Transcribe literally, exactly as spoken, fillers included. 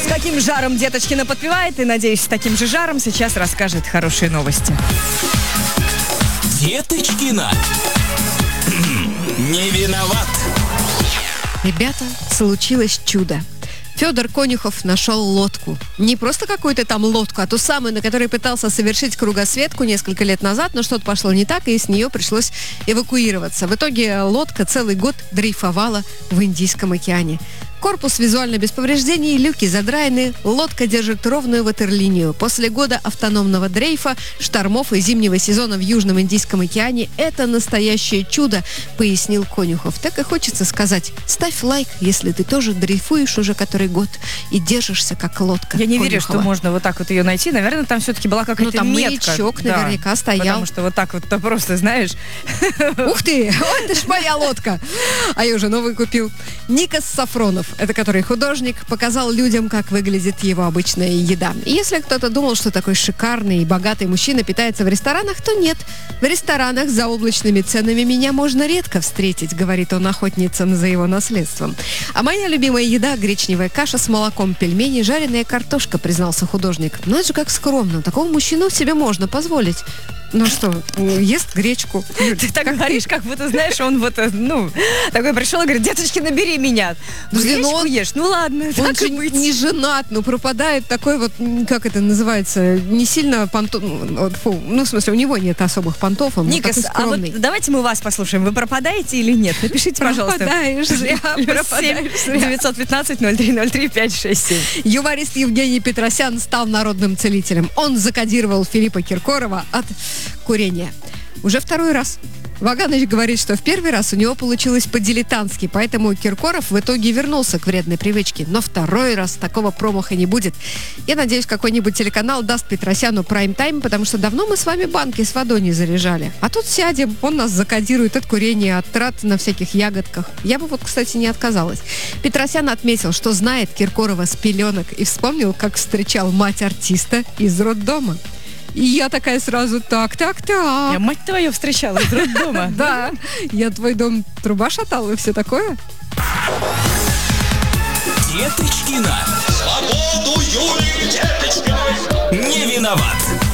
С каким жаром Деточкина подпевает, и, надеюсь, с таким же жаром сейчас расскажет хорошие новости. Деточкина не виноват. Ребята, случилось чудо. Федор Конюхов нашел лодку. Не просто какую-то там лодку, а ту самую, на которой пытался совершить кругосветку несколько лет назад, но что-то пошло не так, и с нее пришлось эвакуироваться. В итоге лодка целый год дрейфовала в Индийском океане. Корпус визуально без повреждений, люки задраены, лодка держит ровную ватерлинию. После года автономного дрейфа, штормов и зимнего сезона в Южном Индийском океане это настоящее чудо, пояснил Конюхов. Так и хочется сказать, ставь лайк, если ты тоже дрейфуешь уже который год и держишься как лодка. Я не Конюхова. верю, что можно вот так вот ее найти. Наверное, там все-таки была какая-то Ну, там метка. маячок наверняка Да, стоял. Потому что вот так вот-то просто, знаешь... Ух ты, вот это ж моя лодка. А я уже новый купил. Никос Сафронов, это который художник, показал людям, как выглядит его обычная еда. И если кто-то думал, что такой шикарный и богатый мужчина питается в ресторанах, то нет. В ресторанах за облачными ценами меня можно редко встретить, говорит он охотницам за его наследством. А моя любимая еда – гречневая каша с молоком, пельмени, жареная картошка, признался художник. Ну это же как скромно. Такого мужчину себе можно позволить. Ну что, ест гречку. Ты так говоришь, как будто, знаешь, он вот, ну, такой пришел и говорит, деточки, набери меня. Ну, Подожди, гречку ну он- ешь, ну ладно, Он так же и быть. не женат, ну пропадает такой вот, м, как это называется, не сильно понтов, ну в смысле у него нет особых понтов, он Никас, такой а вот скромный. давайте мы вас послушаем. Вы пропадаете или нет? Напишите, пожалуйста. Пропадаешь зря, пропадаешь зря. девятьсот пятнадцать ноль три ноль три пять шесть семь. Юморист Евгений Петросян стал народным целителем. Он закодировал Филиппа Киркорова от курения. Уже второй раз. Ваганович говорит, что в первый раз у него получилось по-дилетантски, поэтому Киркоров в итоге вернулся к вредной привычке. Но второй раз такого промаха не будет. Я надеюсь, какой-нибудь телеканал даст Петросяну прайм-тайм, потому что давно мы с вами банки с водой не заряжали. А тут сядем, он нас закодирует от курения, от трат на всяких ягодках. Я бы вот, кстати, не отказалась. Петросян отметил, что знает Киркорова с пеленок и вспомнил, как встречал мать артиста из роддома. И я такая сразу, так, так, так. Я, мать твою, встречала из роддома. Да, я твой дом труба шатал и все такое. Деточкина. Свободу Юлии Деточкиной. Не виноват.